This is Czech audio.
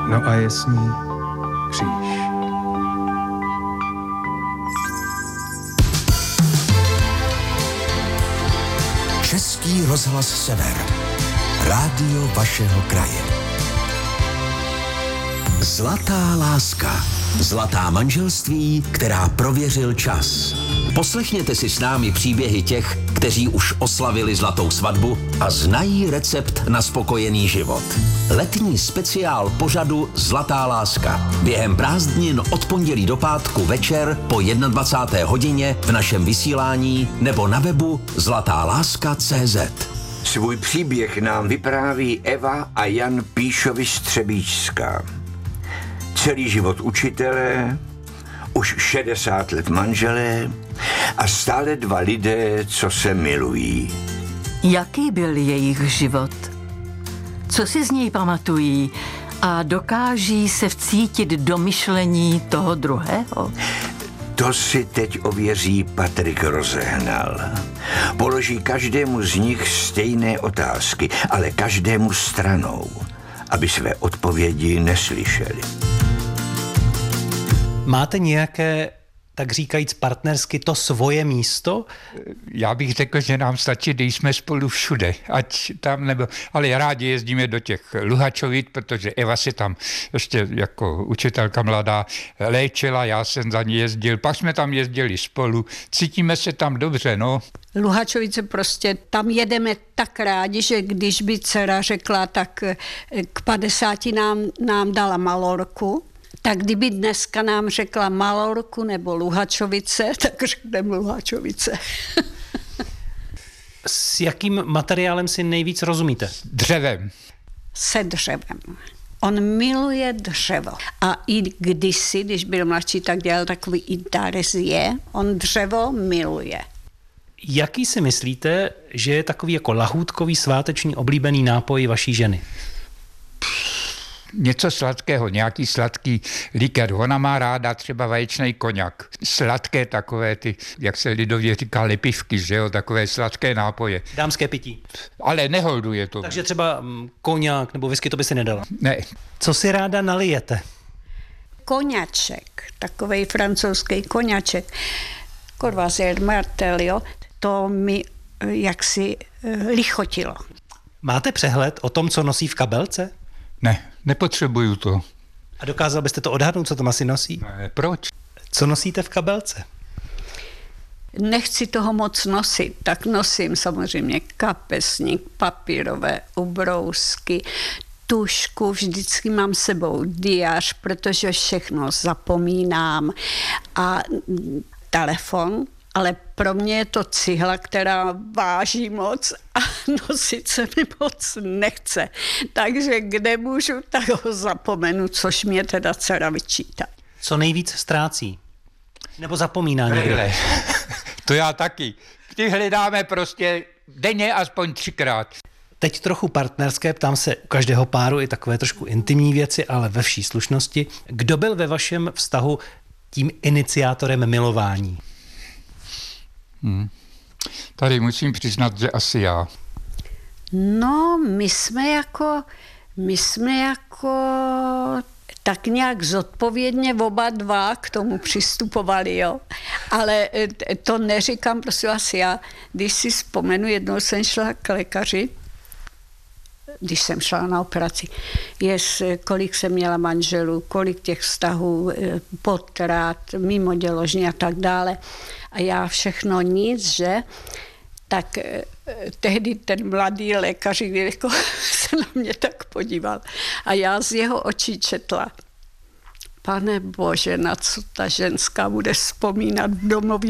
no a je s ní kříž. Český rozhlas Sever. Rádio vašeho kraje. Zlatá láska. Zlatá manželství, která prověřil čas. Poslechněte si s námi příběhy těch, kteří už oslavili zlatou svatbu a znají recept na spokojený život. Letní speciál pořadu Zlatá láska. Během prázdnin od pondělí do pátku večer po 21. hodině v našem vysílání nebo na webu zlatáláska.cz. Svůj příběh nám vypráví Eva a Jan Píšovi z Třebíčska. Celý život učitelé, už 60 let manželé a stále 2 lidé, co se milují. Jaký byl jejich život? Co si z něj pamatují a dokáží se vcítit do myšlení toho druhého? To si teď ověří Patrik Rozehnal. Položí každému z nich stejné otázky, ale každému stranou, aby své odpovědi neslyšeli. Máte nějaké, tak říkajíc partnersky, to svoje místo? Já bych řekl, že nám stačí, když jsme spolu všude, ať tam nebo, ale rádi jezdíme do těch Luhačovic, protože Eva se tam ještě jako učitelka mladá léčila, já jsem za ní jezdil, pak jsme tam jezdili spolu, cítíme se tam dobře, no. Luhačovice prostě, tam jedeme tak rádi, že když by dcera řekla, tak k 50 nám dala Malorku, tak kdyby dneska nám řekla Malorku nebo Luhačovice, tak řekneme Luhačovice. S jakým materiálem si nejvíc rozumíte? Dřevem. Se dřevem. On miluje dřevo. A i kdysi, když byl mladší, tak dělal takový intarzie. On dřevo miluje. Jaký si myslíte, že je takový jako lahůdkový sváteční oblíbený nápoj vaší ženy? Něco sladkého, nějaký sladký likér. Ona má ráda třeba vaječný koňak. Sladké takové ty, jak se lidově říká, lepivky, že jo, takové sladké nápoje. Dámské pití. Ale neholduje to. Takže třeba koňak nebo whisky to by si nedala? Ne. Co si ráda nalijete? Koňaček, takovej francouzský koňaček. Courvoisier Martel, jo, to mi jaksi lichotilo. Máte přehled o tom, co nosí v kabelce? Ne, nepotřebuju to. A dokázal byste to odhadnout, co tam asi nosí? Ne, proč? Co nosíte v kabelce? Nechci toho moc nosit, tak nosím samozřejmě kapesník, papírové ubrousky, tušku, vždycky mám s sebou diář, protože všechno zapomínám a telefon, ale pro mě je to cihla, která váží moc a nosit se mi moc nechce. Takže kde můžu, tak ho zapomenu, což mě teda dcera vyčítá. Co nejvíc ztrácí? Nebo zapomíná někde? To já taky. Ty hledáme prostě denně aspoň 3krát. Teď trochu partnerské, ptám se u každého páru i takové trošku intimní věci, ale ve vší slušnosti. Kdo byl ve vašem vztahu tím iniciátorem milování? Tady musím přiznat, že asi já. No, my jsme jako tak nějak zodpovědně oba dva k tomu přistupovali, jo. Ale to neříkám, prosím vás, já, když si vzpomenu, jednou jsem šla k lékaři, když jsem šla na operaci, kolik jsem měla manželů, kolik těch vztahů, potrat, mimoděložní a tak dále. A já všechno nic, že? Tak tehdy ten mladý lékař jako se na mě tak podíval. A já z jeho očí četla: Pane Bože, na co ta ženská bude vzpomínat v domově